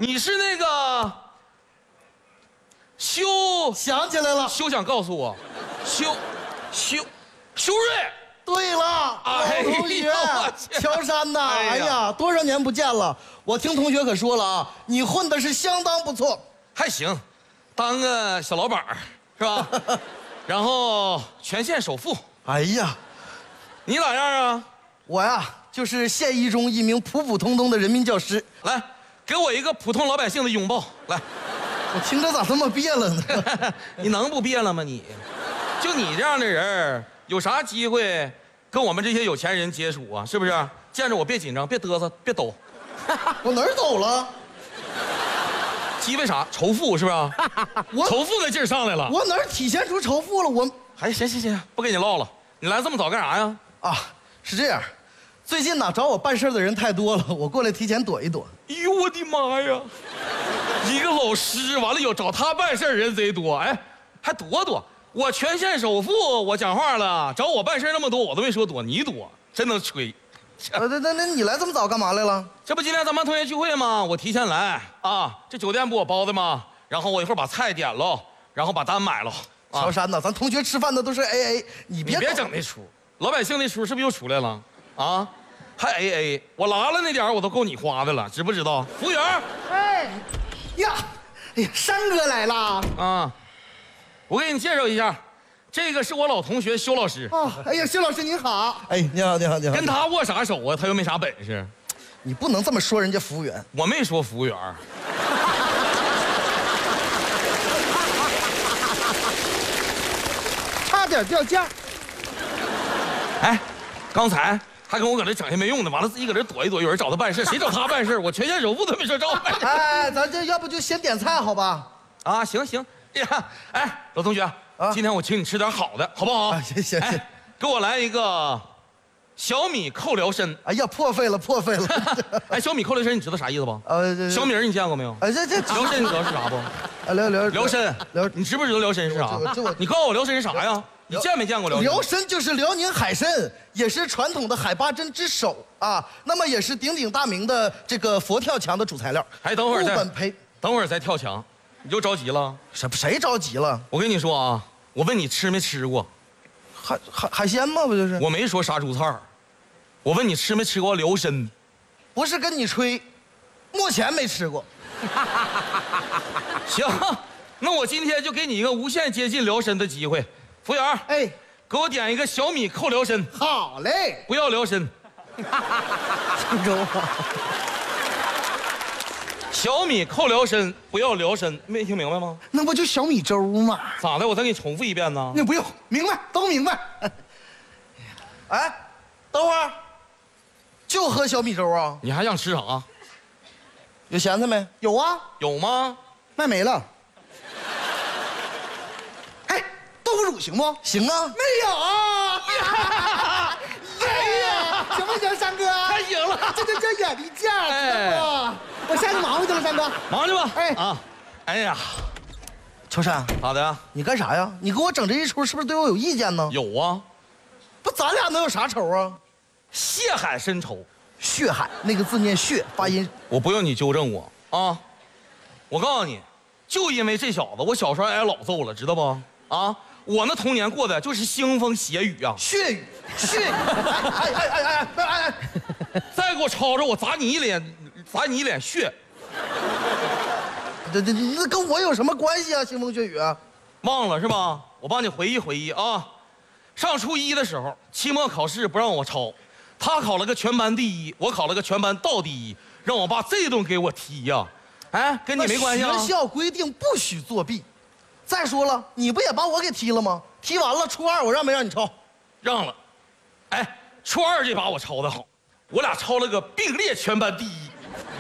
你是那个想起来了， 休想告诉我，修睿。 对了，老同学，乔杉呐，哎呀，多少年不见了。我听同学可说了啊，你混的是相当不错， 还行，当个小老板是吧？然后全县首富。 哎呀， 你哪样啊？ 我呀，就是县一中一名普普通通的人民教师。 来，给我一个普通老百姓的拥抱。来， 我听着咋这么别了呢？ 你能不别了吗你？就你这样的人，有啥机会跟我们这些有钱人接触啊？是不是？见着我别紧张，别嘚瑟，别抖。 我哪儿抖了？ 鸡为啥？仇富是不是？我仇富的劲儿上来了。 我哪儿体现出仇富了？我哎，行，不跟你唠了。你来这么早干啥呀？ 啊，是这样，最近呢找我办事的人太多了，我过来提前躲一躲。 哎呦我的妈呀！一个老师完了有找他办事人贼多，哎，还躲。我全县首富，我讲话了，找我办事那么多，我都没说躲，你躲，真能吹。 那你来这么早干嘛来了？ 这不今天咱们同学聚会吗？我提前来啊，这酒店不我包的吗？然后我一会儿把菜点了，然后把单买了。 乔杉呐，咱同学吃饭的都是 AA， 你别整那出，老百姓那出是不是又出来了？啊，还 AA， 我拉了那点我都够你花的了，知不知道？服务员， 哎呀，山哥来了啊！我给你介绍一下，这个是我老同学修老师。 哦，哎呀，修老师您好。 哎，你好。 跟他握啥手啊？他又没啥本事。 你不能这么说人家服务员。 我没说服务员。 差点掉价。 哎，刚才还跟我搁这整些没用的，完了自己搁这躲一躲，有人找他办事，谁找他办事？我全县首富都没说找我办事。 哎，咱这要不就先点菜好吧？ 啊，行。呀，哎，老同学，今天我请你吃点好的，好不好？ 啊，行。 给我来一个小米扣辽参。 哎呀，破费了。 哎，小米扣辽参，你知道啥意思不？小米你见过没有？ 哎，这辽参你知道是啥不？辽参，你知不知道辽参是啥？你告诉我辽参是啥呀？你见没见过辽参？ 辽参就是辽宁海参，也是传统的海八珍之首啊。那么也是鼎鼎大名的这个佛跳墙的主材料。 哎，等会儿再跳墙，你就着急了？ 谁着急了？ 我跟你说啊，我问你吃没吃过？ 海鲜吗？不就是？ 我没说杀猪菜我问你吃没吃过辽参？ 不是跟你吹，目前没吃过。 行，那我今天就给你一个无限接近辽参的机会。服务员， 哎， 给我点一个小米扣辽参。 好嘞。 不要辽参。 郑州话。 小米扣辽参，不要辽参，没听明白吗？ 那不就小米粥吗？ 咋的？我再给你重复一遍呢？ 那不用，明白，都明白。 哎，等会儿，就喝小米粥啊？ 你还想吃啥？ 有咸菜没？ 有啊， 有吗？ 卖没了。哎，豆腐乳行不？ 行啊。 没有啊。哎呀，行不行，山哥？ 太行了， 这就叫眼力劲儿，知道不？我下去忙活去了，山哥。 忙去吧。 哎啊，哎呀， 乔杉， 咋的？ 你干啥呀？你给我整这一出，是不是对我有意见呢？ 有啊， 不，咱俩能有啥仇啊？ 血海深仇。 血海那个字念血，发音。 我不用你纠正我啊！我告诉你，就因为这小子，我小时候挨老揍了，知道不？啊，我那童年过的就是腥风血雨啊！ 血雨。哎！ 再给我吵吵，我砸你一脸血！ 那跟我有什么关系啊？腥风血雨啊？ 忘了是吧？我帮你回忆回忆啊！上初一的时候，期末考试不让我抄，他考了个全班第一，我考了个全班倒第一，让我爸这顿给我踢呀！哎，跟你没关系啊！ 学校规定不许作弊。再说了，你不也把我给踢了吗？踢完了，初二我让没让你抄？ 让了。哎，初二这把我抄的好，我俩抄了个并列全班第一。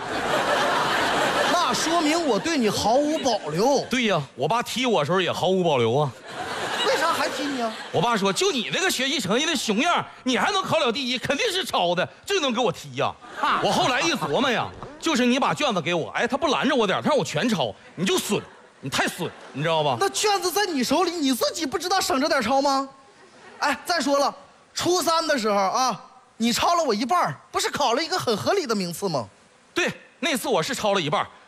那说明我对你毫无保留。 对呀，我爸踢我的时候也毫无保留啊。 为啥还踢你啊？ 我爸说，就你这个学习成绩的熊样，你还能考了第一，肯定是抄的，这能给我踢呀。我后来一琢磨呀，就是你把卷子给我，哎，他不拦着我点，他让我全抄，你就损，你太损，你知道吧？ 那卷子在你手里，你自己不知道省着点抄吗？哎，再说了，初三的时候啊，你抄了我一半，不是考了一个很合理的名次吗？ 对，那次我是抄了一半，